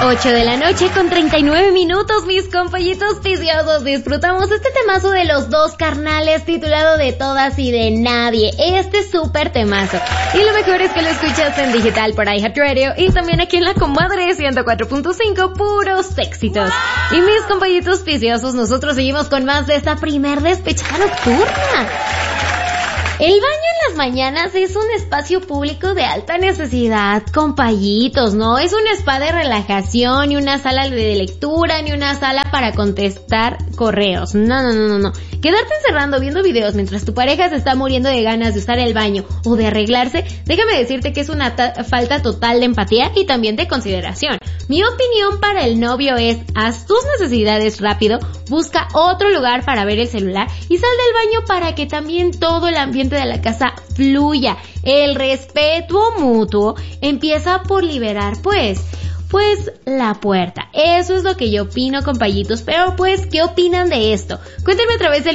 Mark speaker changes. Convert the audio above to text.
Speaker 1: 8 de la noche con 39 minutos, mis compañitos viciosos. Disfrutamos este temazo de los dos carnales titulado De Todas y de Nadie. Este súper temazo. Y lo mejor es que lo escuchas en digital por iHeartRadio y también aquí en La Comadre 104.5, puros éxitos. Y mis compañitos viciosos, nosotros seguimos con más de esta primer despechada nocturna. El baño en las mañanas es un espacio público de alta necesidad, compañitos, ¿no? Es un spa de relajación, ni una sala de lectura, ni una sala para contestar correos. No. Quedarte encerrando viendo videos mientras tu pareja se está muriendo de ganas de usar el baño o de arreglarse, déjame decirte que es una falta total de empatía y también de consideración. Mi opinión para el novio es, haz tus necesidades rápido, busca otro lugar para ver el celular y sal del baño para que también todo el ambiente de la casa fluya. El respeto mutuo empieza por liberar pues la puerta. Eso es lo que yo opino, compañitos. Pero pues, ¿qué opinan de esto? Cuéntenme a través del